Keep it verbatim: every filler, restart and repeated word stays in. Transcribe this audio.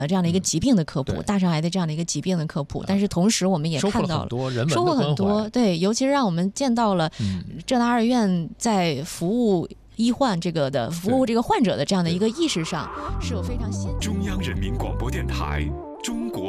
呃这样的一个疾病的科普，大肠癌的这样的一个疾病的科普，但是同时我们也看到了收获了很多人文的收获很多，对，尤其是让我们见到了浙大二院在服务医患这个的服务这个患者的这样的一个意识上是有非常先进。 中央人民广播电台中国